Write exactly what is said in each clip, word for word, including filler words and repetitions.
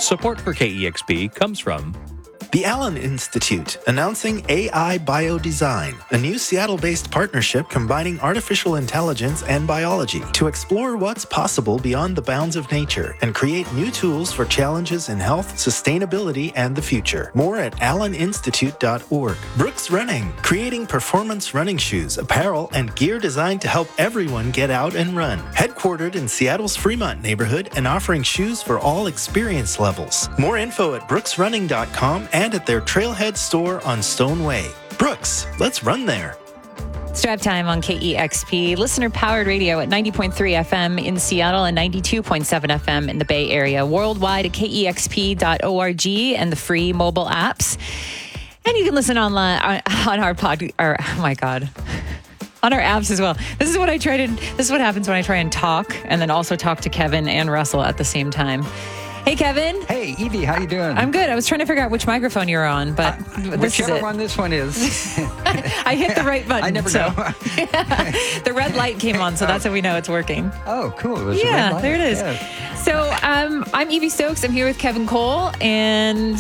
Support for K E X P comes from the Allen Institute, announcing A I Biodesign, a new Seattle-based partnership combining artificial intelligence and biology to explore what's possible beyond the bounds of nature and create new tools for challenges in health, sustainability, and the future. More at allen institute dot org. Brooks Running, creating performance running shoes, apparel, and gear designed to help everyone get out and run. Headquartered in Seattle's Fremont neighborhood and offering shoes for all experience levels. More info at brooks running dot com and and at their Trailhead store on Stone Way. Brooks, let's run there. It's drive time on K E X P, listener-powered radio at ninety point three F M in Seattle and ninety-two point seven F M in the Bay Area. Worldwide at K E X P dot org and the free mobile apps. And you can listen online on our pod. Or, oh my God. On our apps as well. This is what I try to. This is what happens when I try and talk, and then also talk to Kevin and Russell at the same time. Hey, Kevin. Hey, Evie, how you doing? I'm good. I was trying to figure out which microphone you're on, but uh, this whichever is it. one this one is. I hit the right button. I never so. know. The red light came on, so that's how we know it's working. Oh, cool. It was yeah, a red light. there it is. Yeah. So um, I'm Evie Stokes. I'm here with Kevin Cole, and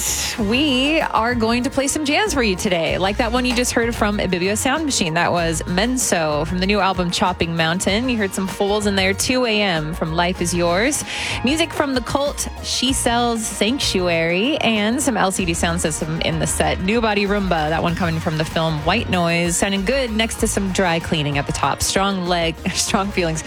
we are going to play some jams for you today, like that one you just heard from Ibibio Sound Machine. That was Menso from the new album Chopping Mountain. You heard some Fools in there, two a.m. from Life Is Yours. Music from the Cult, She Sells Sanctuary, and some L C D Sound System in the set. New Body Rumba, that one coming from the film White Noise, sounding good next to some dry cleaning at the top. Strong leg, strong feelings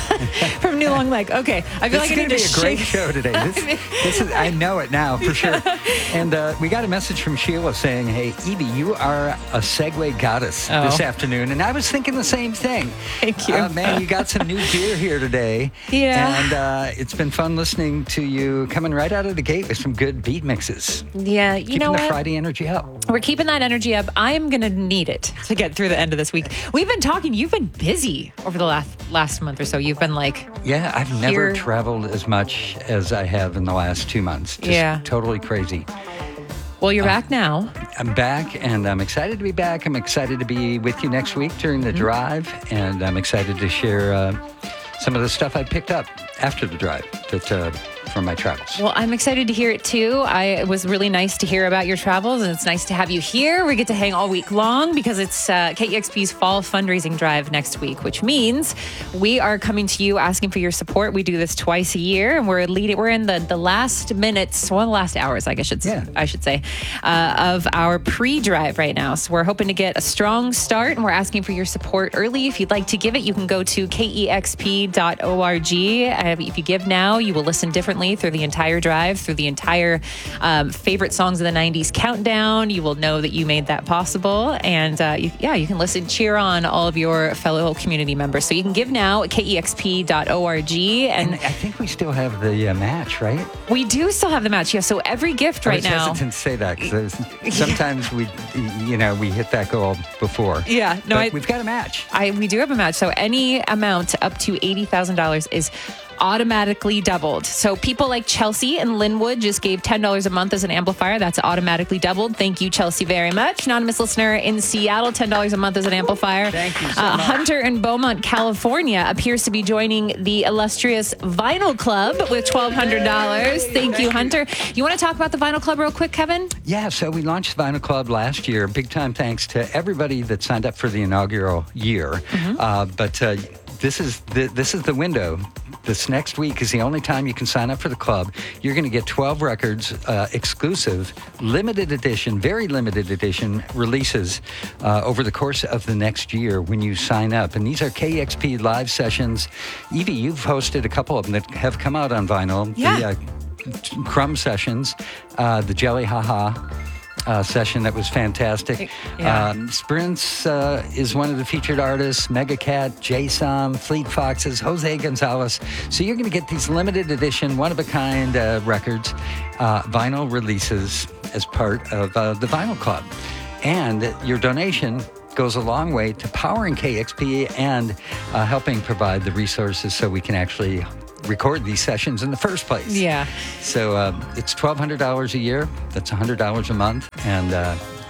from New Long Leg. Okay, I feel this like I need to be a great shake. show today. This, this is, I know it now for sure. And uh, we got a message from Sheila saying, "Hey, Evie, you are a Segway goddess oh. this afternoon." And I was thinking the same thing. Thank you. Uh, man, you got some new gear here today. Yeah. And uh, it's been fun listening to you coming right out of the gate with some good beat mixes. Yeah, you Keeping know the what? Friday energy up. We're keeping that energy up. I'm going to need it to get through the end of this week. We've been talking. You've been busy over the last last month or so. You've been like... Yeah, I've here. never traveled as much as I have in the last two months. Just yeah. totally crazy. Well, you're uh, back now. I'm back, and I'm excited to be back. I'm excited to be with you next week during the mm-hmm. drive, and I'm excited to share uh, some of the stuff I picked up after the drive that uh, from my travels. Well, I'm excited to hear it too. I, it was really nice to hear about your travels, and it's nice to have you here. We get to hang all week long because it's uh, K E X P's fall fundraising drive next week, which means we are coming to you asking for your support. We do this twice a year, and we're leading. We're in the, the last minutes, one of the last hours, I guess should yeah. I should say, uh, of our pre-drive right now. So we're hoping to get a strong start, and we're asking for your support early. If you'd like to give it, you can go to K E X P dot org. Uh, if you give now, you will listen differently through the entire drive, through the entire um, favorite songs of the nineties countdown. You will know that you made that possible. And uh, you, yeah, you can listen, cheer on all of your fellow community members. So you can give now at K E X P dot org. And, and I think we still have the uh, match, right? We do still have the match, yeah. So every gift right now. I was hesitant to say that because sometimes we, you know, we hit that goal before. Yeah, no, I, we've got a match. I we do have a match. So any amount up to eighty thousand dollars is automatically doubled. So people like Chelsea and Linwood just gave ten dollars a month as an amplifier. That's automatically doubled. Thank you, Chelsea, very much. Anonymous listener in Seattle, ten dollars a month as an amplifier. Thank you so uh, much. Hunter in Beaumont, California appears to be joining the illustrious Vinyl Club with twelve hundred dollars. Thank, Thank you, Hunter. You want to talk about the Vinyl Club real quick, Kevin? Yeah, so we launched the Vinyl Club last year. Big time thanks to everybody that signed up for the inaugural year. Mm-hmm. Uh, but uh, this is the, this is the window. This next week is the only time you can sign up for the club. You're going to get twelve records, uh, exclusive, limited edition, very limited edition releases uh, over the course of the next year when you sign up. And these are K E X P live sessions. Evie, you've hosted a couple of them that have come out on vinyl. Yeah. The uh, Crumb sessions, uh, the Jelly Haha. Uh, session that was fantastic. Yeah. Um, Sprints uh, is one of the featured artists, Mega Cat, J-Som, Fleet Foxes, Jose Gonzalez. So you're going to get these limited edition, one-of-a-kind uh, records, uh, vinyl releases as part of uh, the Vinyl Club. And your donation goes a long way to powering K X P and uh, helping provide the resources so we can actually record these sessions in the first place. Yeah. So uh, it's twelve hundred dollars a year. That's one hundred dollars a month. And uh,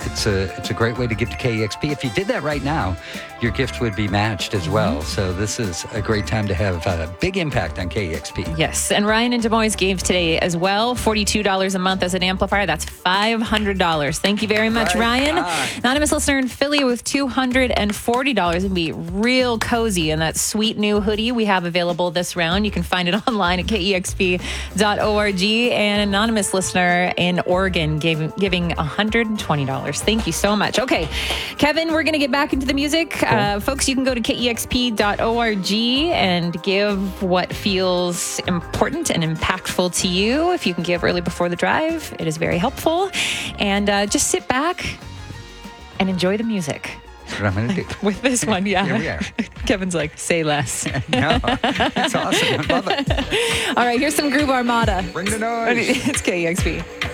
it's a it's a great way to give to K E X P. If you did that right now, your gift would be matched as well. Mm-hmm. So this is a great time to have a big impact on K E X P. Yes, and Ryan in Des Moines gave today as well, forty-two dollars a month as an amplifier. That's five hundred dollars. Thank you very much, right Ryan. On. Anonymous listener in Philly with two hundred forty dollars and be real cozy in that sweet new hoodie we have available this round. You can find it online at K E X P dot org. And an anonymous listener in Oregon gave, giving one hundred twenty dollars. Thank you so much. Okay, Kevin, we're going to get back into the music. Cool. Uh, folks, you can go to K E X P dot org and give what feels important and impactful to you. If you can give early before the drive, it is very helpful. And uh, just sit back and enjoy the music. That's what I'm going to do. With this one, yeah. Here we are. Kevin's like, say less. No, it's awesome. I love it. All right, here's some Groove Armada. Bring the noise. It's K E X P.